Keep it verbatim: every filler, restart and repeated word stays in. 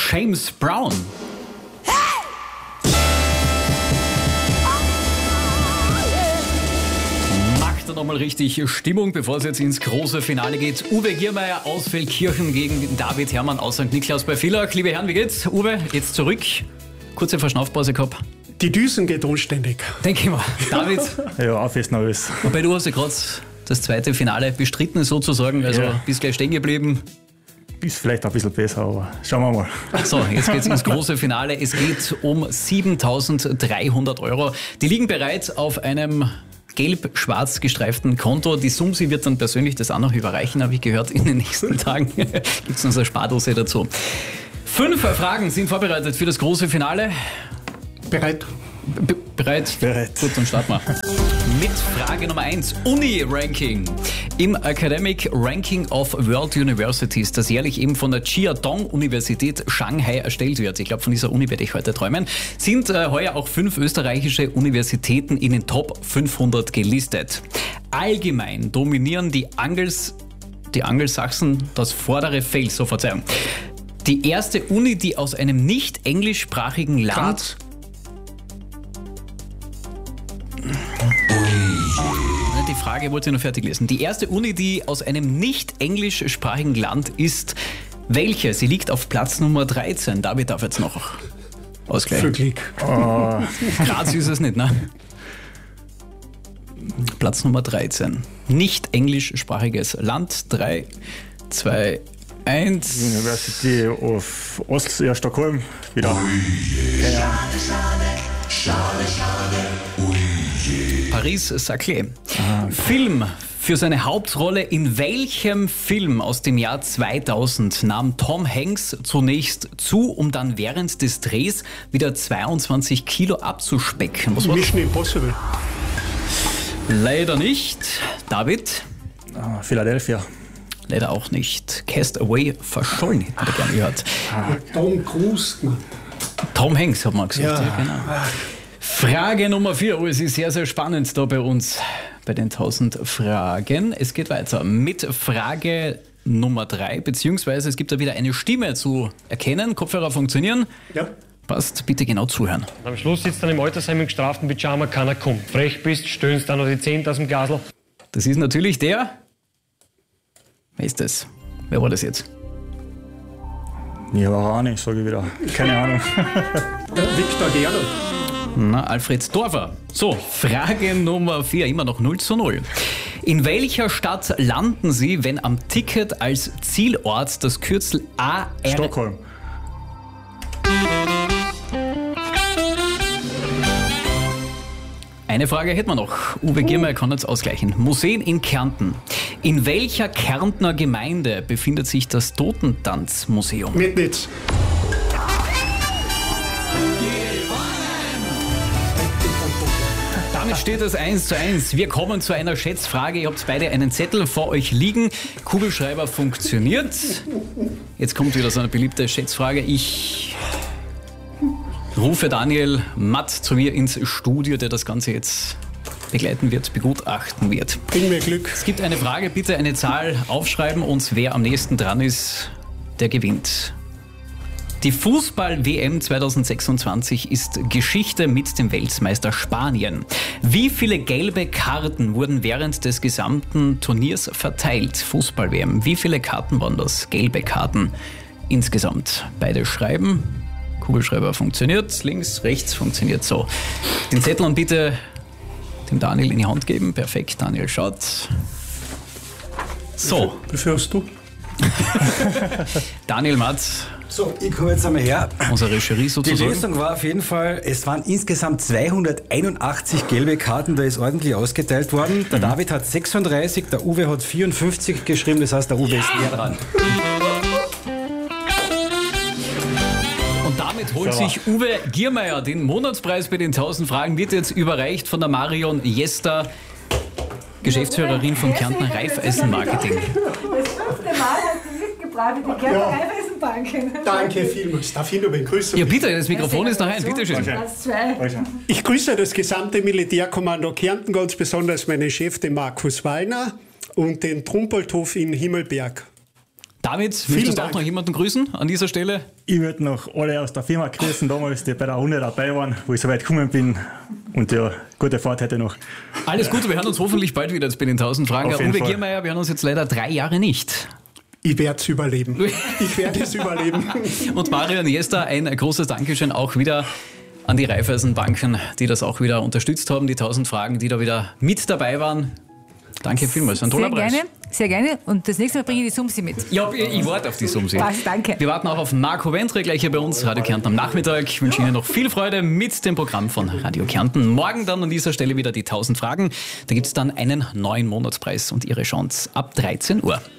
James Brown. Macht er nochmal richtig Stimmung, bevor es jetzt ins große Finale geht. Uwe Giermeier aus Feldkirchen gegen David Herrmann aus Sankt Niklaus bei Villach. Liebe Herren, wie geht's? Uwe, jetzt zurück. Kurze Verschnaufpause gehabt. Die Düsen geht anständig. Denke ich mal. David? Ja, auf ist nervös. Wobei du hast ja gerade das zweite Finale bestritten sozusagen, also Ja. bist gleich stehen geblieben. Ist vielleicht ein bisschen besser, aber schauen wir mal. So, jetzt geht's ins große Finale. Es geht um siebentausenddreihundert Euro. Die liegen bereits auf einem gelb-schwarz gestreiften Konto. Die Sumsi wird dann persönlich das auch noch überreichen, habe ich gehört. In den nächsten Tagen gibt's noch so eine Spardose dazu. Fünf Fragen sind vorbereitet für das große Finale. Bereit? Be- bereit? Bereit. Gut, dann starten wir. Mit Frage Nummer eins. Uni-Ranking. Im Academic Ranking of World Universities, das jährlich eben von der Chiadong-Universität Shanghai erstellt wird, ich glaube, von dieser Uni werde ich heute träumen, sind äh, heuer auch fünf österreichische Universitäten in den Top fünfhundert gelistet. Allgemein dominieren die Angels, die Angelsachsen das vordere Feld, so Verzeihung. Die erste Uni, die aus einem nicht englischsprachigen Land... Graz. Die Frage wollte ich noch fertig lesen. Die erste Uni, die aus einem nicht englischsprachigen Land ist, welche? Sie liegt auf Platz Nummer dreizehn. David darf jetzt noch ausgleichen. Für Glück. Oh, Graz ist es nicht, ne? Platz Nummer dreizehn. Nicht englischsprachiges Land. drei, zwei, eins. University of Ost, ja, Stockholm. Wieder. Paris-Saclay. Film. Für seine Hauptrolle in welchem Film aus dem Jahr zweitausend nahm Tom Hanks zunächst zu, um dann während des Drehs wieder zweiundzwanzig Kilo abzuspecken? Was war's? Mission Impossible. Leider nicht. David? Ah, Philadelphia. Leider auch nicht. Cast Away, verschollen, hätte ich gerne gehört. Tom Cruise. Tom Hanks hat man gesagt. Ja. Ja, genau. Frage Nummer vier. Oh, es ist sehr, sehr spannend da bei uns, bei den tausend Fragen. Es geht weiter mit Frage Nummer drei, beziehungsweise es gibt da wieder eine Stimme zu erkennen. Kopfhörer funktionieren. Ja. Passt, bitte genau zuhören. Am Schluss sitzt dann im Altersheim im gestraften Pyjama, keiner kommt. Frech bist, stöhnst dann noch die Zehnt aus dem Glasl. Das ist natürlich der... Wer ist das? Wer war das jetzt? Ja, auch nicht, sage ich wieder. Keine Ahnung. Victor Gernot. Na, Alfred Dorfer. So, Frage Nummer vier, immer noch null zu null. In welcher Stadt landen Sie, wenn am Ticket als Zielort das Kürzel A R... Stockholm. Eine Frage hätten wir noch. Uwe Giermeier kann jetzt ausgleichen. Museen in Kärnten. In welcher Kärntner Gemeinde befindet sich das Totentanzmuseum? Metnitz. Damit steht es eins zu eins. Wir kommen zu einer Schätzfrage. Ihr habt beide einen Zettel vor euch liegen. Kugelschreiber funktioniert. Jetzt kommt wieder so eine beliebte Schätzfrage. Ich rufe Daniel Matt zu mir ins Studio, der das Ganze jetzt begleiten wird, begutachten wird. Bring mir Glück. Es gibt eine Frage, bitte eine Zahl aufschreiben und wer am nächsten dran ist, der gewinnt. Die Fußball-W M zweitausendsechsundzwanzig ist Geschichte mit dem Weltmeister Spanien. Wie viele gelbe Karten wurden während des gesamten Turniers verteilt? Fußball-W M. Wie viele Karten waren das? Gelbe Karten insgesamt. Beide schreiben. Kugelschreiber funktioniert. Links, rechts funktioniert so. Den Zettel und bitte dem Daniel in die Hand geben. Perfekt, Daniel schaut. So. Wie viel hast du? Daniel Matt. So, ich komme jetzt einmal her. Unsere Recherie Die sozusagen. Lösung war auf jeden Fall, es waren insgesamt zweihunderteinundachtzig gelbe Karten, da ist ordentlich ausgeteilt worden. Der David hat sechsunddreißig, der Uwe hat vierundfünfzig geschrieben, das heißt, der Uwe ist näher dran. Und damit holt sich Uwe Giermeier den Monatspreis bei den tausend Fragen, wird jetzt überreicht von der Marion Jester, Geschäftsführerin von Kärntner Raiffeisenmarketing. Das fünfte Mal hat sie mitgebracht, die Kärntner Raiffeisenbank. Danke vielmals. Darf ich nur wen grüßen? Ja bitte, das Mikrofon ist noch ein, bitteschön. Platz zwei. Ich grüße das gesamte Militärkommando Kärnten, ganz besonders meinen Chef, den Markus Wallner, und den Trumpelthof in Himmelberg. David, möchtest du auch Dank. noch jemanden grüßen an dieser Stelle? Ich würde noch alle aus der Firma grüßen, damals, die bei der Runde dabei waren, wo ich so weit gekommen bin. Und ja, gute Fahrt heute noch. Alles Gute, wir hören uns hoffentlich bald wieder jetzt bei den tausend Fragen. Auf jeden Uwe Fall. Giermeier, wir hören uns jetzt leider drei Jahre nicht. Ich werde es überleben. Ich werde es überleben. Und Mario Niesta, ein großes Dankeschön auch wieder an die Raiffeisenbanken, die das auch wieder unterstützt haben, die tausend Fragen, die da wieder mit dabei waren. Danke vielmals, ein toller Sehr Preis. gerne, sehr gerne. Und das nächste Mal bringe ich die Sumsi mit. Ja, ich, ich warte auf die Sumsi. Passt, danke. Wir warten auch auf Marco Wentre gleich hier bei uns, Radio Kärnten am Nachmittag. Ich wünsche Ihnen noch viel Freude mit dem Programm von Radio Kärnten. Morgen dann an dieser Stelle wieder die tausend Fragen. Da gibt es dann einen neuen Monatspreis und Ihre Chance ab dreizehn Uhr.